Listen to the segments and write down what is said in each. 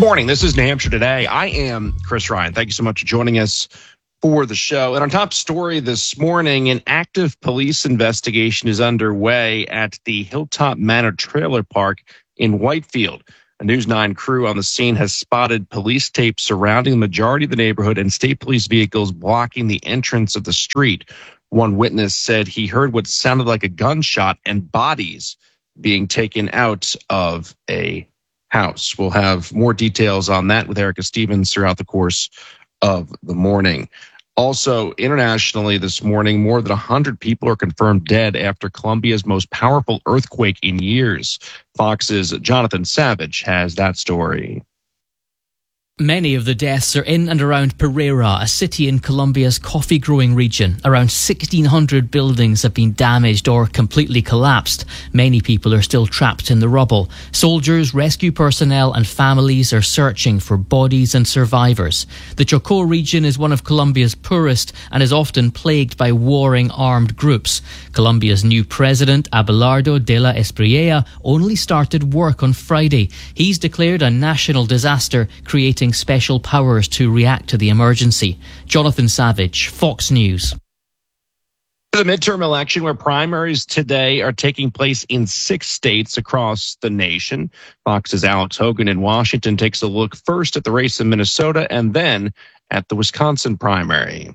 morning. This is New Hampshire Today. I am Chris Ryan. Thank you so much for joining us for the show. And our top story this morning, an active police investigation is underway at the Hilltop Manor Trailer Park in Whitefield. A News 9 crew on the scene has spotted police tape surrounding the majority of the neighborhood and state police vehicles blocking the entrance of the street. One witness said he heard what sounded like a gunshot and bodies being taken out of a house. We'll have more details on that with Erica Stevens throughout the course of the morning. Also, internationally this morning, more than 100 people are confirmed dead after Colombia's most powerful earthquake in years. Fox's Jonathan Savage has that story. Many of the deaths are in and around Pereira, a city in Colombia's coffee-growing region. Around 1,600 buildings have been damaged or completely collapsed. Many people are still trapped in the rubble. Soldiers, rescue personnel and families are searching for bodies and survivors. The Chocó region is one of Colombia's poorest and is often plagued by warring armed groups. Colombia's new president, Abelardo de la Espriella, only started work on Friday. He's declared a national disaster, creating special powers to react to the emergency. Jonathan Savage, Fox News. The midterm election, where primaries today are taking place in 6 states across the nation. Fox's Alex Hogan in Washington takes a look first at the race in Minnesota and then at the Wisconsin primary.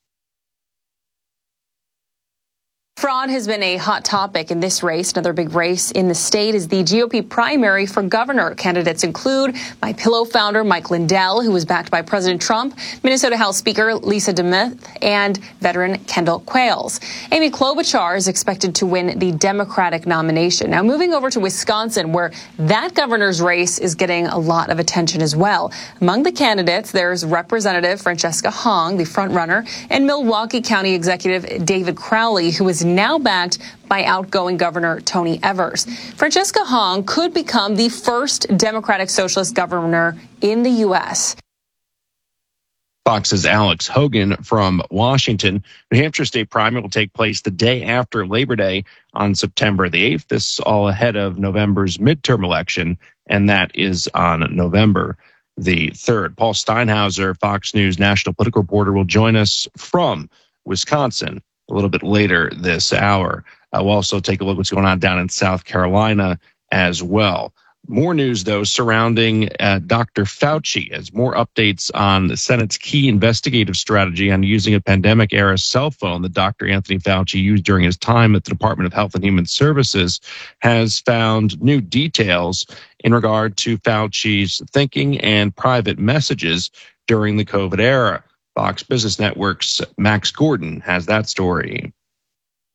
Fraud has been a hot topic in this race. Another big race in the state is the GOP primary for governor. Candidates include MyPillow founder Mike Lindell, who was backed by President Trump, Minnesota House Speaker Lisa DeMuth, and veteran Kendall Quayles. Amy Klobuchar is expected to win the Democratic nomination. Now, moving over to Wisconsin, where that governor's race is getting a lot of attention as well. Among the candidates, there's Representative Francesca Hong, the frontrunner, and Milwaukee County Executive David Crowley, who is now backed by outgoing Governor Tony Evers. Francesca Hong could become the first Democratic Socialist governor in the U.S. Fox's Alex Hogan from Washington. New Hampshire state primary will take place the day after Labor Day on September the 8th. This is all ahead of November's midterm election, and that is on November the 3rd. Paul Steinhauser, Fox News national political reporter, will join us from Wisconsin a little bit later this hour. We'll also take a look at what's going on down in South Carolina as well. More news, though, surrounding Dr. Fauci, as more updates on the Senate's key investigative strategy on using a pandemic-era cell phone that Dr. Anthony Fauci used during his time at the Department of Health and Human Services has found new details in regard to Fauci's thinking and private messages during the COVID era. Fox Business Network's Max Gordon has that story.